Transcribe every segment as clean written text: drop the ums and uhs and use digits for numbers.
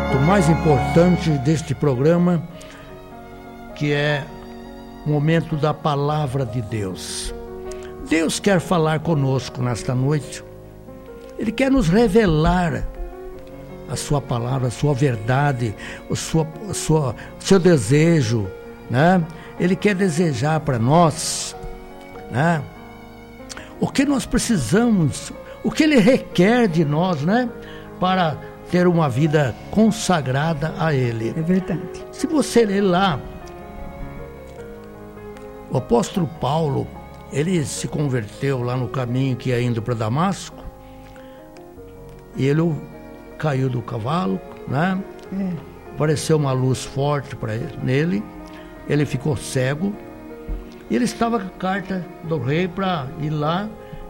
momento mais importante deste programa, que é o momento da palavra de Deus. Deus quer falar conosco nesta noite. Ele quer nos revelar a sua palavra, a sua verdade, o seu desejo, né? Ele quer desejar para nós, né? O que nós precisamos, o que Ele requer de nós, né? Para ter uma vida consagrada a Ele. É verdade. Se você ler lá, o apóstolo Paulo, ele se converteu lá no caminho que ia indo para Damasco, e ele caiu do cavalo, né? Apareceu uma luz forte nele, ele ficou cego, e ele estava com a carta do rei para ir lá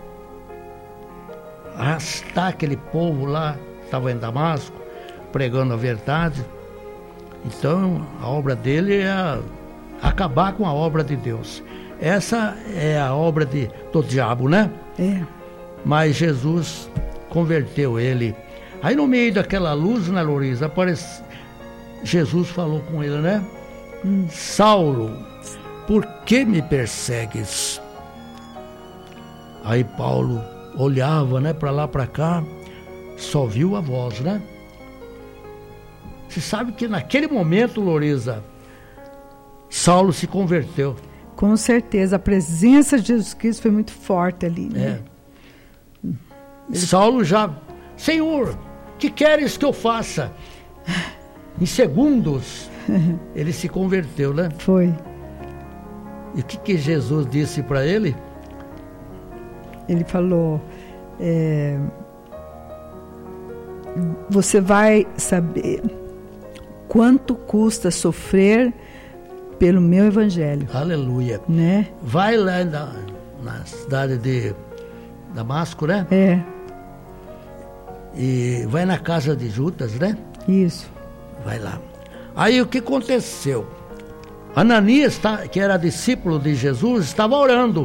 arrastar aquele povo lá, estava em Damasco, pregando a verdade. Então a obra dele é acabar com a obra de Deus. Essa é a obra do diabo, né? É. Mas Jesus converteu ele. Aí no meio daquela luz, né, Loriza, Jesus falou com ele, né? Saulo, por que me persegues? Aí Paulo olhava, né, para lá, para cá, só viu a voz, né? Você sabe que naquele momento, Loriza, Saulo se converteu. Com certeza, a presença de Jesus Cristo foi muito forte ali, né? Saulo já, Senhor, que queres que eu faça? Em segundos, ele se converteu, né? Foi. E o que Jesus disse para ele? Ele falou, você vai saber quanto custa sofrer pelo meu evangelho. Aleluia. Né? Vai lá na cidade de Damasco, né? E vai na casa de Judas, né? Isso. Vai lá. Aí o que aconteceu? Ananias, que era discípulo de Jesus, estava orando.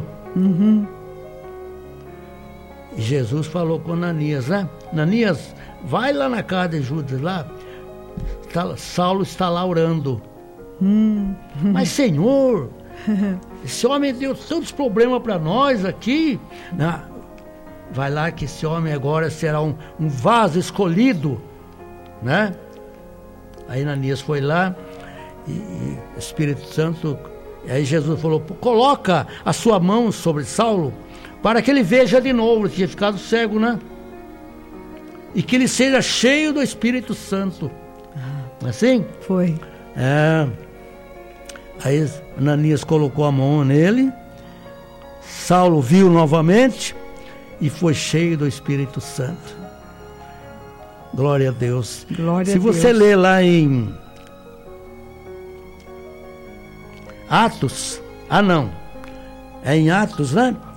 E Jesus falou com Ananias, né? Ananias, vai lá na casa de Judas, lá. Saulo está lá orando. Mas Senhor, esse homem deu tantos problemas para nós aqui. Vai lá que esse homem agora será um vaso escolhido, né? Aí Ananias foi lá e o Espírito Santo, aí Jesus falou, coloca a sua mão sobre Saulo para que ele veja de novo. Ele tinha ficado cego, né? E que ele seja cheio do Espírito Santo. Assim? Foi. Aí Ananias colocou a mão nele, Saulo viu novamente e foi cheio do Espírito Santo. Glória a Deus. Glória Se a você Deus. ler lá em Atos, é em Atos, né?